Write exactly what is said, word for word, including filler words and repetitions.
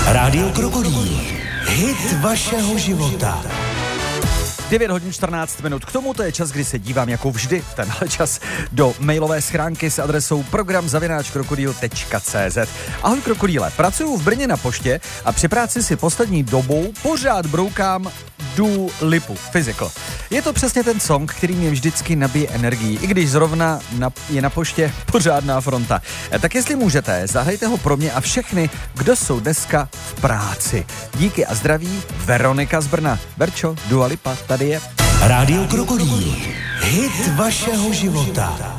Rádio Krokodýl. Hit vašeho života. devět hodin čtrnáct minut. K tomu to je čas, kdy se dívám jako vždy tenhle čas do mailové schránky s adresou program zavináč krokodýl tečka cé zet. Ahoj krokodýle, pracuju v Brně na poště a při práci si poslední dobou pořád broukám Dua Lipu, Physical. Je to přesně ten song, který mě vždycky nabije energii, i když zrovna na, je na poště pořádná fronta. Tak jestli můžete, zahrajte ho pro mě a všechny, kdo jsou dneska v práci. Díky a zdraví, Veronika z Brna. Verčo, Dua Lipa, tady je Rádio Krokodýl. Hit vašeho života.